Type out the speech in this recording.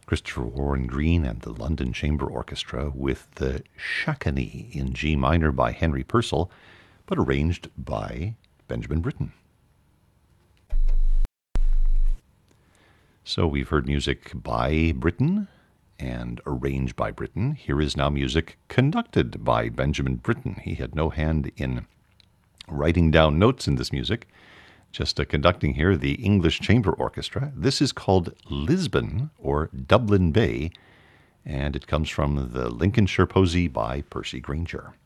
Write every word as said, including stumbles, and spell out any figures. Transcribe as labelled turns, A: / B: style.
A: Christopher Warren Green and the London Chamber Orchestra with the Shakani in G minor by Henry Purcell, but arranged by Benjamin Britten. So we've heard music by Britten and arranged by Britten. Here is now music conducted by Benjamin Britten. He had no hand in writing down notes in this music, just uh, conducting here the English Chamber Orchestra. This is called Lisbon, or Dublin Bay, and it comes from the Lincolnshire Posy by Percy Grainger.